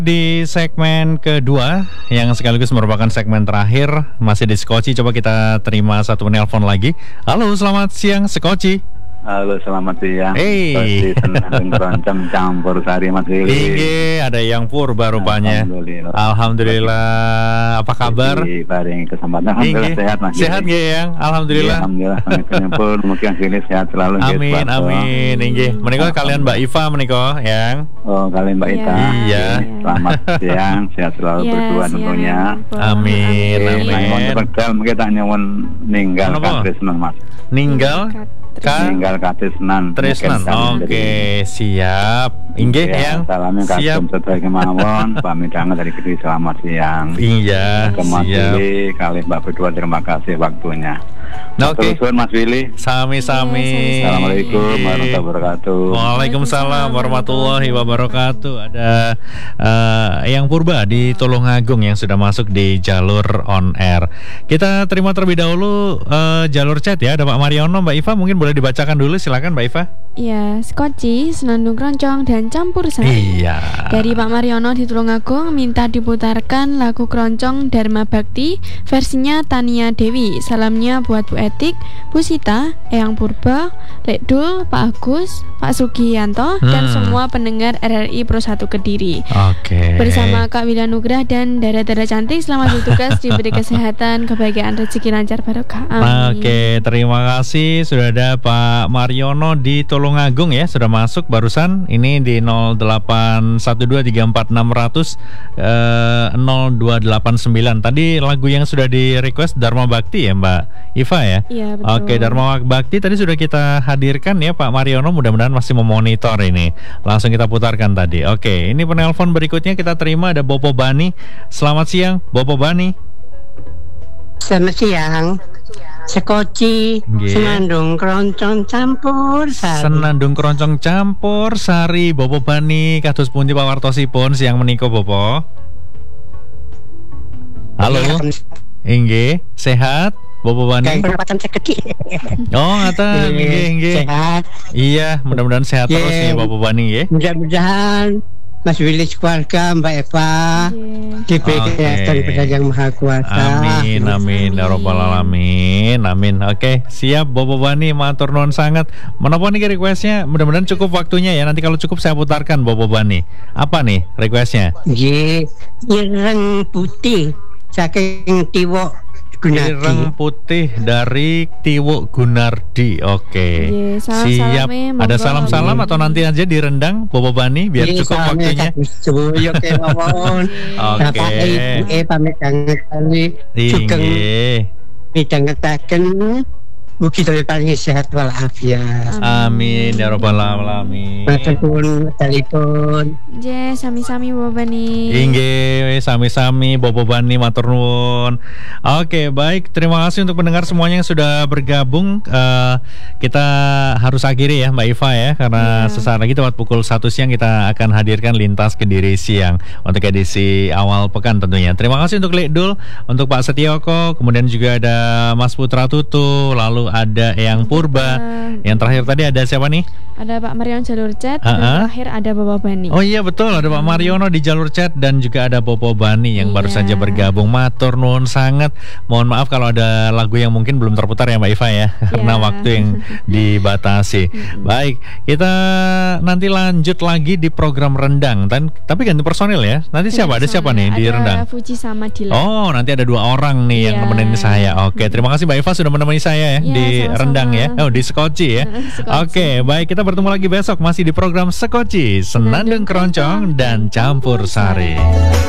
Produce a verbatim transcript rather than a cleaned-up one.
Di segmen kedua yang sekaligus merupakan segmen terakhir masih di Sekoci, coba kita terima satu penelpon lagi. Halo, selamat siang Sekoci. Halo, selamat siang. Hey. Senang keroncong campur sari Mas Willy. Iya, ada yang purba rupanya. Alhamdulillah. Alhamdulillah. Apa kabar? Di bareng kesempatan. Alhamdulillah sehat Mas. Sehat nggih yang? Alhamdulillah. Ya, alhamdulillah. Pun mungkin Willy sehat selalu. Amin, amin. Nggih. Menika kalian Mbak Iva menika, yang. Oh, kalian Mbak Ita. Iya. Selamat siang, sehat selalu Ya, berdua siang, tentunya. Amin, amin. Mohon tegal mungkin tak nyuwun ninggal Kenapa? Katresnan Mas. Ninggal Ka Ninggal Katresnan. Tresnan. Oke, siap. Inggih yang. Salamnya Siap. kagum sedaya kemawon. Pamit dangu dari Kediri, selamat siang. Iya, Mas siap. Willy, kali Mbak berdua terima kasih waktunya. Oke. Terus Mas Willy. Sami-sami. Assalamualaikum warahmatullahi wabarakatuh. Waalaikumsalam warahmatullahi wabarakatuh. Ada uh, yang purba di Tulungagung yang sudah masuk di jalur on air. Kita terima terlebih dahulu uh, jalur chat ya. Ada Pak Mariono, Mbak Iva, mungkin boleh dibacakan dulu, silakan Mbak Iva. Ya, Sekoci, Senandung Keroncong, dan Campur Sari. Iya. Dari Pak Mariono di Tulungagung minta diputarkan lagu Keroncong Dharma Bakti versinya Tania Dewi. Salamnya buat Bu Etik, Bu Sita, Eyang Purba, Lek Dul, Pak Agus, Pak Sugiyanto, Hmm. dan semua pendengar R R I Pro satu Kediri. Oke. Bersama Kak Wila Nugrah dan Dara-Dara Cantik, selamat bertugas, diberi kesehatan, kebahagiaan, rezeki lancar, barokah. Amin. Oke, terima kasih. Sudah ada Pak Mariono di Tulungagung ya, sudah masuk barusan. Ini di nol delapan satu dua tiga empat enam nol nol nol dua delapan sembilan. Tadi lagu yang sudah di request Dharma Bakti ya Mbak Iva ya. Iya, betul. Oke, Dharma Bakti tadi sudah kita hadirkan ya Pak Mariono, mudah-mudahan masih memonitor ini. Langsung kita putarkan tadi. Oke, ini penelpon berikutnya kita terima, ada Bopo Bani. Selamat siang Bopo Bani. Selamat siang. Sekoci, Nggih. Senandung Keroncong Campur Sari. Senandung Keroncong Campur Sari. Bopo Bani kados pundi pawartosipun siang menika Bopo? Halo. Inggih, sehat Bopo Bani? Kayak perawatan seketi. Oh, ngaten, inggih, inggih. Sehat. Iya, mudah-mudahan sehat Nggih. terus nih Bopo Bani nggih. Mudah-mudahan Mas Willy keluarga, Mbak Eva, Iya. diberi Oke. kesehatan pada Yang Maha Kuasa. Amin, amin, ya robbal alamin, amin. Oke, siap Bopo Bani, matur nuwun sangat. Menapa nih requestnya? Mudah-mudahan cukup waktunya ya. Nanti kalau cukup saya putarkan Bopo Bani. Apa nih requestnya? Nggih, ireng putih saking Tiwo Gunadi. Ireng putih dari Tiwo Gunardi. Oke. Iya, salam Siap. salame, Ada monggo. salam-salam atau nanti aja direndang Bopo Bani biar Nggih, cukup salamnya waktunya. kados sedaya kemawon. Oke. Bapak Ibu e pamit dangu kali sugeng Inggih. midhangetaken mugi daya paling sehat walafiat. Amin ya robbal alamin. Matur nuwun telepon. Je, sami-sami Bapak nih. Inggih, sami-sami Bopo Bani matur nuwun. Oke, baik, terima kasih untuk pendengar semuanya yang sudah bergabung. Eh, kita harus akhiri ya Mbak Iva ya, karena Iya. sesaat lagi tepat pukul satu siang kita akan hadirkan Lintas Kediri Siang untuk edisi awal pekan tentunya. Terima kasih untuk Lek Dul, untuk Pak Setioko, kemudian juga ada Mas Putra Tutu, lalu ada Eyang Purba. Yang terakhir tadi ada siapa nih? Ada Pak Marion jalur chat, Ah, ah. dan terakhir ada Bapak Bani. Oh iya betul, ada Pak Mariono di jalur chat dan juga ada Bopo Bani yang baru Iya. saja bergabung. Matur nuwun sangat. Mohon maaf kalau ada lagu yang mungkin belum terputar ya Mbak Iva ya, karena Iya. waktu yang dibatasi. Baik, kita nanti lanjut lagi di program rendang. Dan tapi ganti personil ya. Nanti siapa? Ada siapa nih di Ada rendang? Fuji sama Dila. Oh, nanti ada dua orang nih yang Iya. nemenin saya. Oke, terima kasih Mbak Iva sudah menemani saya ya Iya, di sama-sama. rendang ya. Oh, di Sekoci ya. Sekoci. Oke, baik, kita bertemu lagi besok masih di program Sekoci, Senandung Keroncong dan Campur Sari.